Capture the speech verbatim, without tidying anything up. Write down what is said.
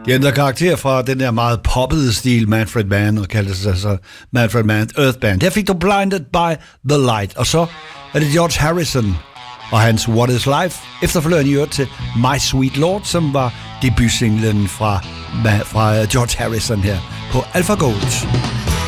De ændrer karakter fra den der meget poppede stil Manfred Mann og kaldte sig så Manfred Mann Earth Band. Her fik du Blinded by the Light, og så er det George Harrison og hans What is Life, efterfølgeren i øvrigt til My Sweet Lord, som var debutsinglen fra, fra George Harrison her på Alpha Gold.